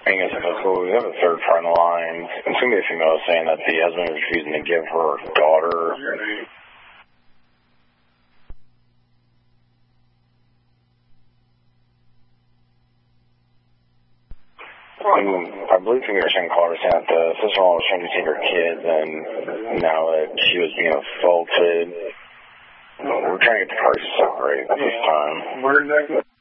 Angus, we have a third part on the line. It's going to be a female saying that the husband is refusing to give her daughter. I believe we were saying caller saying that the sister-in-law was trying to take her kids, and now that she was being assaulted, we're trying to get the parties separate at this time. Where exactly?